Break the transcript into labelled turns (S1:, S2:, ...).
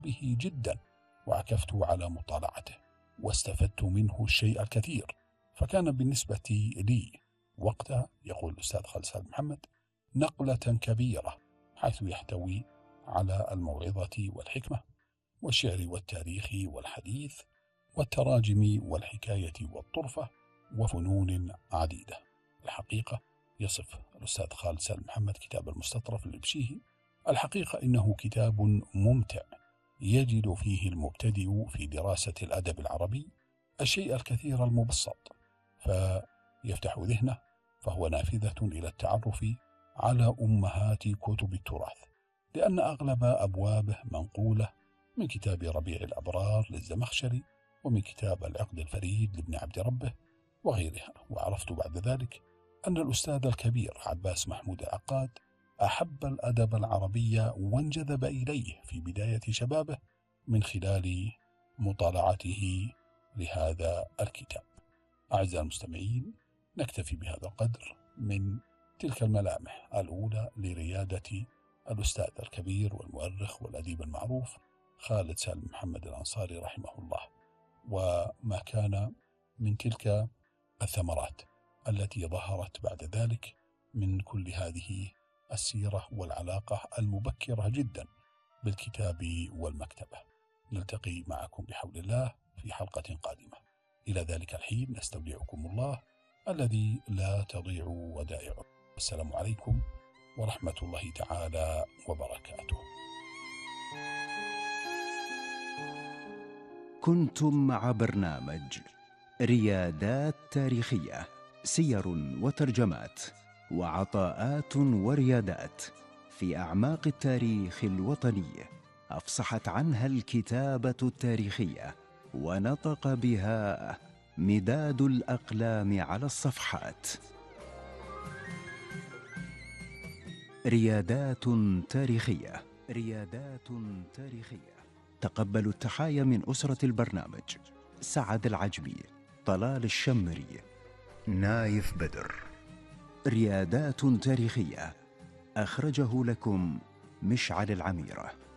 S1: به جدا، وعكفت على مطالعته واستفدت منه الشيء الكثير. فكان بالنسبة لي وقتها، يقول الأستاذ خالد سالم محمد، نقلة كبيرة، حيث يحتوي على الموعظة والحكمة والشعر والتاريخ والحديث والتراجم والحكاية والطرفة وفنون عديدة. الحقيقة يصف الأستاذ خالد سالم محمد كتاب المستطرف للبشيهي: الحقيقة إنه كتاب ممتع يجد فيه المبتدئ في دراسة الأدب العربي الشيء الكثير المبسط، فيفتح ذهنه، فهو نافذة إلى التعرف على أمهات كتب التراث، لأن أغلب أبوابه منقولة من كتاب ربيع الأبرار للزمخشري، ومن كتاب العقد الفريد لابن عبد ربه وغيرها. وعرفت بعد ذلك أن الأستاذ الكبير عباس محمود العقاد أحب الأدب العربي وانجذب إليه في بداية شبابه من خلال مطالعته لهذا الكتاب. أعزائي المستمعين، نكتفي بهذا القدر من تلك الملامح الأولى لريادة الأستاذ الكبير والمؤرخ والأديب المعروف خالد سالم محمد الأنصاري رحمه الله، وما كان من تلك الثمرات التي ظهرت بعد ذلك من كل هذه السيرة والعلاقة المبكرة جدا بالكتاب والمكتبة. نلتقي معكم بحول الله في حلقة قادمة. إلى ذلك الحين نستودعكم الله الذي لا تضيع ودائعه. السلام عليكم ورحمة الله تعالى وبركاته.
S2: كنتم مع برنامج ريادات تاريخية، سير وترجمات وعطاءات وريادات في أعماق التاريخ الوطني، أفصحت عنها الكتابة التاريخية ونطق بها مداد الأقلام على الصفحات. ريادات تاريخية، ريادات تاريخية. تقبلوا التحايا من أسرة البرنامج: سعد العجمي، طلال الشمري، نايف بدر. ريادات تاريخية أخرجه لكم مشعل العميرة.